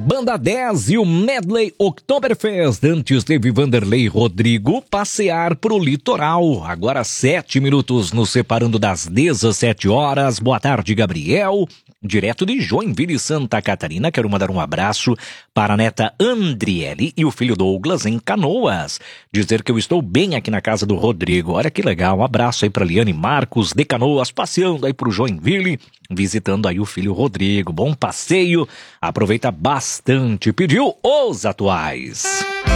Banda 10 e o Medley Oktoberfest. Antes teve Vanderlei Rodrigo passear pro litoral. Agora 7 minutos nos separando das 17 horas. Boa tarde, Gabriel. Direto de Joinville, Santa Catarina, quero mandar um abraço para a neta Andriele e o filho Douglas em Canoas. Dizer que eu estou bem aqui na casa do Rodrigo. Olha que legal, um abraço aí para Liane Marcos de Canoas, passeando aí pro Joinville, visitando aí o filho Rodrigo. Bom passeio, aproveita bastante. Pediu os atuais.